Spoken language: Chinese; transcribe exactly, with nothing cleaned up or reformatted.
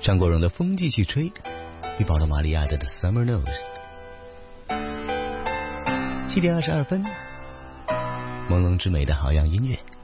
张国荣的《风继续吹》与保罗·玛利亚的《The Summer Knows》。七点二十二分，朦胧之美的好样音乐，